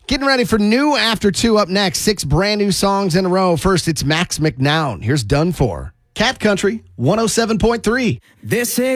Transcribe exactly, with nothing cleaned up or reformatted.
Getting ready for new After Two up next. Six brand new songs in a row. First, it's Max McNown. Here's Done For. Cat Country, one oh seven point three. They say